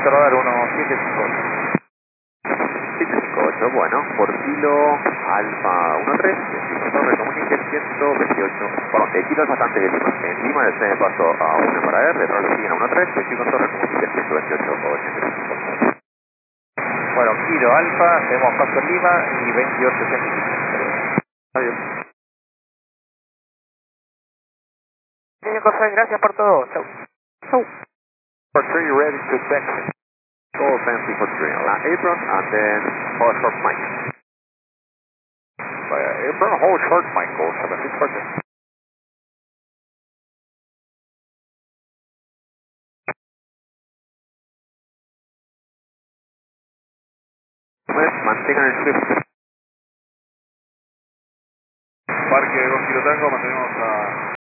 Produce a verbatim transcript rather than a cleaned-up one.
Viento Radar uno siete cinco ocho. siete cinco ocho, bueno, por kilo Alfa uno tres, Torre Comunique ciento veintiocho. Bueno, el kilo es bastante de Lima. En Lima desde me paso a uno para R, detrás lo siguen a uno tres, estoy con Torre Comunique ciento veintiocho ochenta y cinco. Bueno, Kilo Alfa, tenemos paso en Lima y veintiocho ochenta y cinco. Adiós. Bien, José, gracias por todo. Chau. Chau. For three, ready to taxi. Go fancy for three. Land apron and then hold short mic. Uh, apron, hold short, Michael, seven six percent. Mantengan el swift. Parque dos Kilo Tango, mantenemos a